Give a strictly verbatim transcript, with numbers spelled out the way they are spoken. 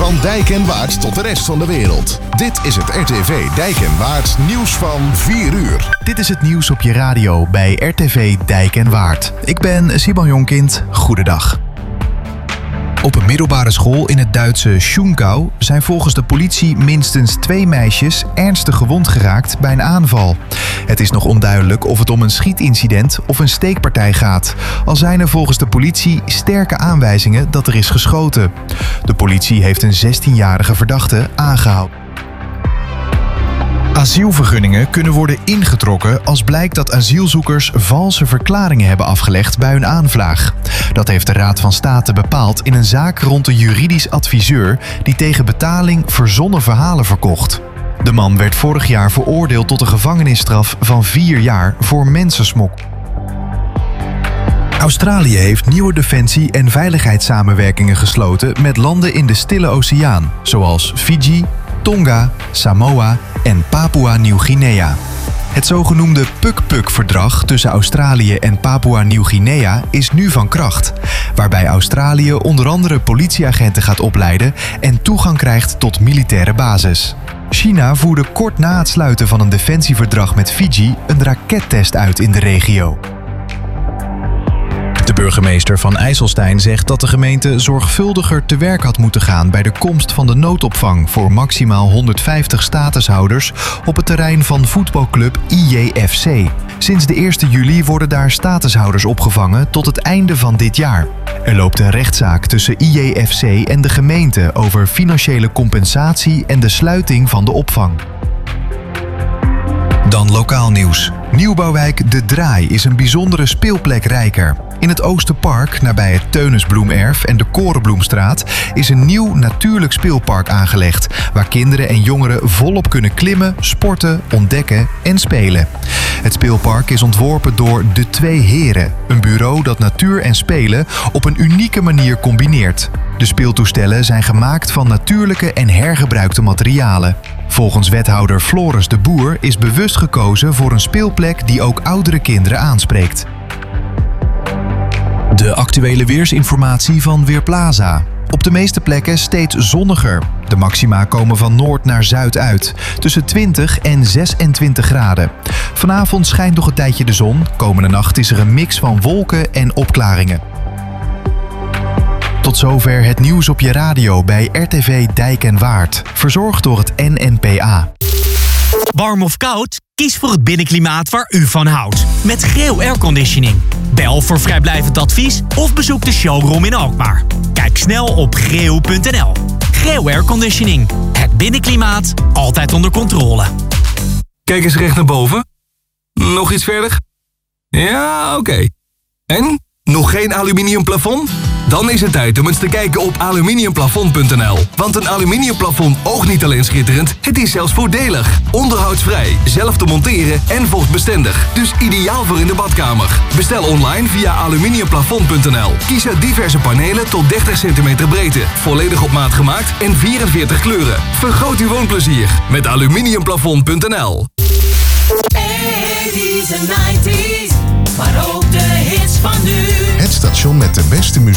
Van Dijk en Waard tot de rest van de wereld. Dit is het R T V Dijk en Waard nieuws van vier uur. Dit is het nieuws op je radio bij R T V Dijk en Waard. Ik ben Simon Jonkind. Goedendag. Op een middelbare school in het Duitse Schongau zijn volgens de politie minstens twee meisjes ernstig gewond geraakt bij een aanval. Het is nog onduidelijk of het om een schietincident of een steekpartij gaat, al zijn er volgens de politie sterke aanwijzingen dat er is geschoten. De politie heeft een zestienjarige verdachte aangehouden. Asielvergunningen kunnen worden ingetrokken als blijkt dat asielzoekers valse verklaringen hebben afgelegd bij hun aanvraag. Dat heeft de Raad van State bepaald in een zaak rond een juridisch adviseur die tegen betaling verzonnen verhalen verkocht. De man werd vorig jaar veroordeeld tot een gevangenisstraf van vier jaar voor mensensmokkel. Australië heeft nieuwe defensie- en veiligheidssamenwerkingen gesloten met landen in de Stille Oceaan, zoals Fiji, Tonga, Samoa en Papua-Nieuw-Guinea. Het zogenoemde Puk-Puk-verdrag tussen Australië en Papua-Nieuw-Guinea is nu van kracht, waarbij Australië onder andere politieagenten gaat opleiden en toegang krijgt tot militaire bases. China voerde kort na het sluiten van een defensieverdrag met Fiji een rakettest uit in de regio. De burgemeester van IJsselstein zegt dat de gemeente zorgvuldiger te werk had moeten gaan bij de komst van de noodopvang voor maximaal honderdvijftig statushouders op het terrein van voetbalclub I J F C. Sinds de eerste juli worden daar statushouders opgevangen tot het einde van dit jaar. Er loopt een rechtszaak tussen I J F C en de gemeente over financiële compensatie en de sluiting van de opvang. Dan lokaal nieuws. Nieuwbouwwijk De Draai is een bijzondere speelplek rijker. In het Oosterpark, nabij het Teunisbloemerf en de Korenbloemstraat, is een nieuw natuurlijk speelpark aangelegd, waar kinderen en jongeren volop kunnen klimmen, sporten, ontdekken en spelen. Het speelpark is ontworpen door De Twee Heren, een bureau dat natuur en spelen op een unieke manier combineert. De speeltoestellen zijn gemaakt van natuurlijke en hergebruikte materialen. Volgens wethouder Floris de Boer is bewust gekozen voor een speelplek die ook oudere kinderen aanspreekt. De actuele weersinformatie van Weerplaza. Op de meeste plekken steeds zonniger. De maxima komen van noord naar zuid uit, tussen twintig en zesentwintig graden. Vanavond schijnt nog een tijdje de zon. Komende nacht is er een mix van wolken en opklaringen. Tot zover het nieuws op je radio bij R T V Dijk en Waard. Verzorgd door het N N P A. Warm of koud? Kies voor het binnenklimaat waar u van houdt. Met Greo Airconditioning. Bel voor vrijblijvend advies of bezoek de showroom in Alkmaar. Kijk snel op greo punt n l. Greo Airconditioning. Het binnenklimaat altijd onder controle. Kijk eens recht naar boven. Nog iets verder? Ja, oké. Okay. En? Nog geen aluminium plafond? Dan is het tijd om eens te kijken op aluminiumplafond punt n l. Want een aluminiumplafond oogt niet alleen schitterend, het is zelfs voordelig. Onderhoudsvrij, zelf te monteren en vochtbestendig. Dus ideaal voor in de badkamer. Bestel online via aluminiumplafond punt n l. Kies uit diverse panelen tot dertig centimeter breedte. Volledig op maat gemaakt en vierenveertig kleuren. Vergroot uw woonplezier met aluminiumplafond punt n l. eighties en nineties, maar ook de hits van nu. Het station met de beste muziek